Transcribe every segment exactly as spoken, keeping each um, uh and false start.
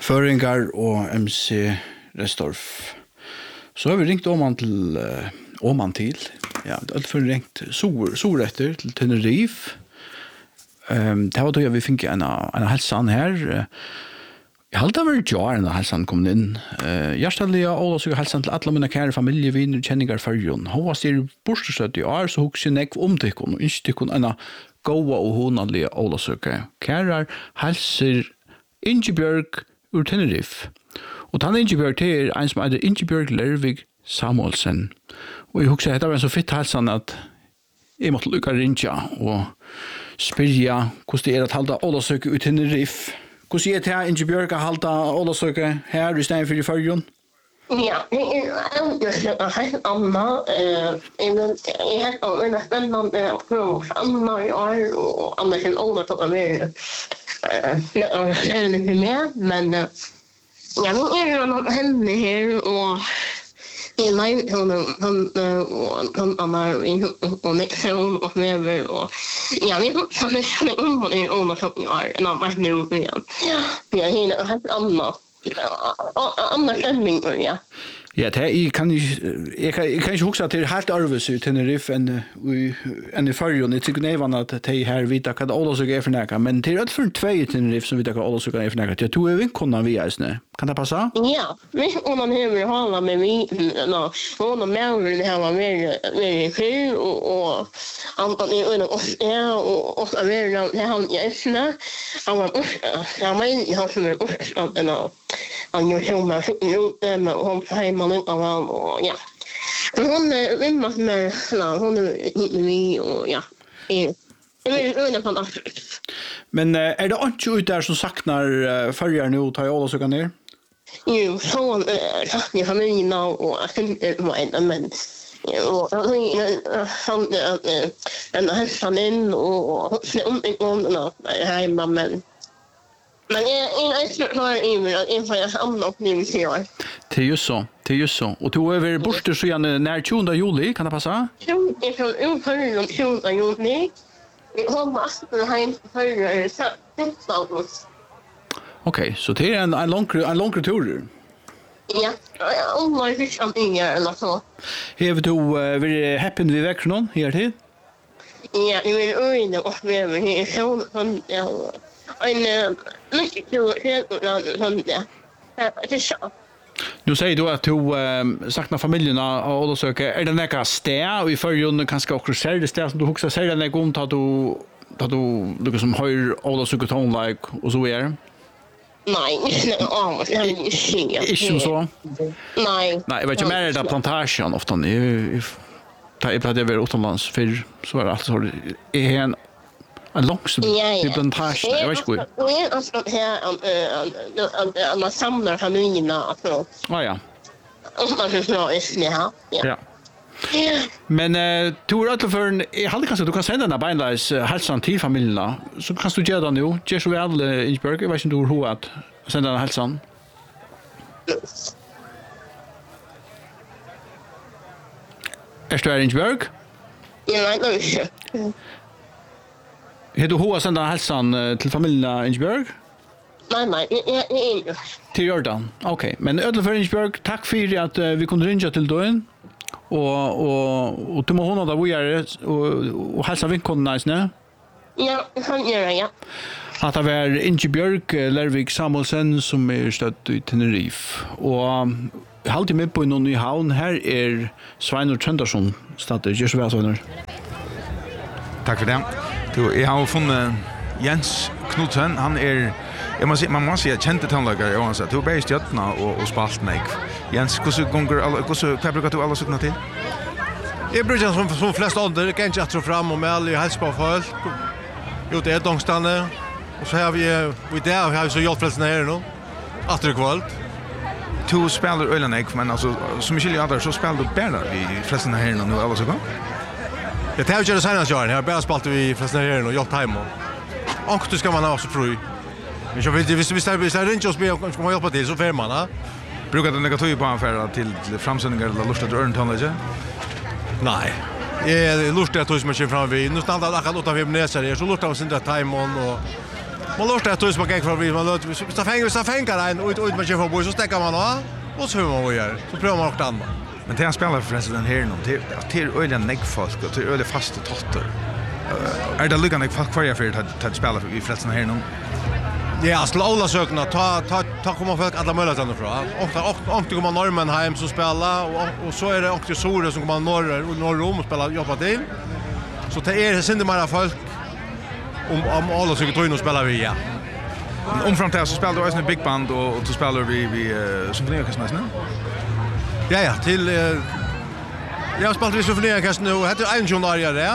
Føringar og M C Restorff. Så har vi ringt Åman til uh, Åman til. Ja, det har vi ringt sor, soretter til Tenerife. Um, det var då vi fikk en, en hälsan her. Jeg halte det var jar en hälsan kom inn. Uh, Gjerstalige og så hälsan til alle mine kære familie, viner, kjenninger, fargen. Hun var styr bortstøtt i år, så husker jeg nekv om tykkun, og ikke tykkun en gåa og honalige ålasøke. Kærar helser Ingebjørg ur Tenerife. Og tann Ingebjørg til er en som heter Ingebjørg Lervig Samuelsen. Og jeg husker at det var en så fitt helsan at jeg måtte lukka rinja og spyrja hvordan det er at halda ålasøke ur Tenerife. Hvordan er det her Ingebjørg at halda ålasøke her i stedet for i fargen? Ja, det er helt annet. Jeg har vært en spennende prøve Anna i år, og Anna sin ålder til å være litt mer, men ja, nå er det noe henne her, og jeg mener hun Anna og Nixon og Weber, og ja, vi har faktisk en ålder i ålder til å være en av hvert nå igjen. Ja, det er helt annet. Anna stemninger, ja. Ja, det er, jeg kan ikke, jeg kan, jeg kan ikke huske at det er helt arves i Tenerife enn i fargen. Jeg tykker nevan at det er her vita hva det ålesøk er for nækka, men det er alt for tvei i Tenerife som vita hva ålesøk er for nækka. Jeg tror jeg vinkona vi eisne. Kan det passa? Ja, vinkonan hever hala med vi, hon og mævren hever mer fyr, og antan i øyne oss er, og oss er mer enn han i eisne. Han var jeg mener han som er oppskatt, han gjør sånn med skikken ute, med hon heimann ut av han, og ja. Hon er vimmas med, hon er hit med vi, og ja. Det er øyne fantastisk. Men er det ikke ut der som saknar farger nå, tar jeg alle søkene ned? Jo, så satt i familien og jeg tenkte på en, men og han den helsan inn og hos om ikke om den hjemme, men men jeg er ikke klar i meg at jeg får samme opplevelse i år. Det er just så, det er just så. Og du er vært borte så gjerne nær tjuende juli, kan det passe? Jo, jeg kan utføre om tjuende juli. Vi kommer alltid hjem til førre settestatus. Okej, så det är en en lång en lång tur. Ja, om man fick en inga eller så. Har du varit happy vid växeln här till? Ja, jag vill öra och med mig så sån ja. En mycket kul helt sån där. Det är så. Nu säger du att du uh, saknar familjerna och då söker är det några stä och i förrjun kanske också själv det stä som du huxar säger den gång att du att du liksom hör alla söker ton like och så är. Nej, ja, jag vill inte säga. Inte så. Nej. Nej, vet jag mer där plantagen ofta ni ta i plats över utomlands för så är det alltså är en en långsam till plantagen. Jag vet inte. Och är alltså här att man samlar familjerna alltså. Ja ja. Och man så är det här. Ja. Men eh du är alltså för jag hade kanske du kan sända den beinleis hälsan till familjerna så kan du göra det nu. Ger så väl Ingeborg, jag vet inte hur att sända den hälsan. Är du här Ingeborg? Ja, nej, nej. Har du hur att sända hälsan till familjerna Ingeborg? Nej, nej, jag är inte. Till Jordan. Okej, okay. Men ödla för Ingeborg, tack för att vi kunde ringa till dig. Och och och du må hon då göra och och hälsa vinkonerna isne. Ja, det kan göra ja. Att det var Ingebjørg Lervig Samuelsen som är stött i Tenerife och halt med på någon i havn här är Sveinur Trøndarsson stött i Jesper Sveinur. Tack för det. Du jag har funnit Jens Knudsen, han är jag måste man måste säga kände tandläkare och han sa du bäst jättna och och spalt mig. Jens, hur så gånger alla hur så vad brukar du alla sukna till? Jag brukar som som flest ålder kan inte att fram och med all hälsa folk. Jo det är dongstanne och så har vi vi där har vi så hjälpfrälsna här nu. Åter kväll. Du spelar Ölanek men alltså som mycket andra så spelar du bättre vi flesta här nu alla så går. Jag tar ju det senaste året här bara spalt vi flesta här nu hjälpt hem och och du ska man ha så fru. Men jag vill visst visst visst är det inte oss med ska man hjälpa till så för man. Brukar du negativ på affärer till framsändningar eller lust att örn tonlage? Nej. Jag lustar att hos mig fram vi. Nu stannar alla kan låta vi näsa det så lustar vi sin där time on och Man låter att man går för vi man låter så ta fänger så fänger en ut ut med chef på så stäcker man då och så hur man gör. Så prövar man något annat. Men det han spelar för resten här nu till till öliga neggfolk och till öliga fasta totter. Är det lyckande folk kvar för att att spela i flesta här nu? Ja, alltså alla sökna ta ta ta komma folk alla möjligheter ifrån. Och och och kommer normen hem som spelar och och så är det också Sore som kommer norr norr Rom och spelar jobba till. Så det är synd mer folk om om alla söker tror och spelar vi ja. Om fram till så spelar du också en big band och och så spelar vi vi symfoniorkester nästan. Ja ja, till uh, jag spelar vi symfoniorkester nu. Heter en journarie där.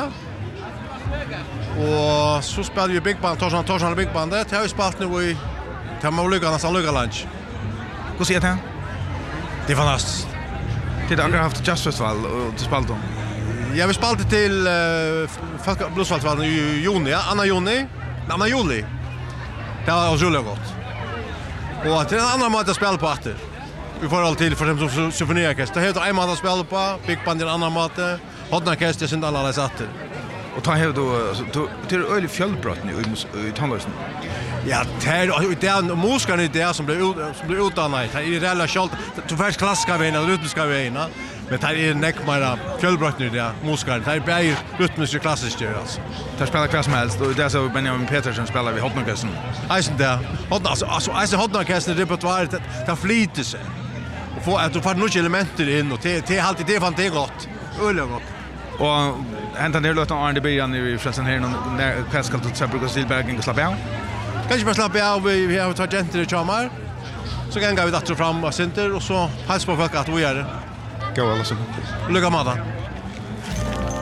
Och så spelar vi big band, Torsson Torsson big band. Det har vi spelat nu i Tamauliga nästan Luga lunch. Hur ser det? Det är fantastiskt. Det har haft Just Festival och du spelade dem. Ja, vi spelade till uh, Bluesfestivalen i juni, ja, Anna juni. Anna juli. Det var otroligt gott. Och det är en annan måte att spela på efter. Vi får alltid till för dem som symfoniorkester. Det heter en måte att spela på, big band är en annan måte. Hodnorkester syns alla alla satter. Och ta här då så till öl fjällbrott nu i Tandlösen. Ja, det är det är musiken är det som blir som blir utannat. Det är reella skalt. Du först klassiska vägen och rytmiska vägen. Men det är näck mera fjällbrott nu det musiken. Det är bäj rytmiska klassiska alltså. Det spelar klass som helst och det är så Benjamin Petersen spelar vi Hodnorkestern. Eisen där. Hodn alltså alltså Eisen Hodnorkestern repertoar det det flyter sig. Och få att du får några elementer in och det det är alltid det fan det gott. Öl gott. Och ända ner låter Arne början i förresten här när Pascal till exempel går till Bergen och slappa av. Kanske bara slappa av vi har tagit gente i chamar. Så kan vi dator fram och center och så hälsa på folk att vi gör det. Gå alltså. Lycka med det.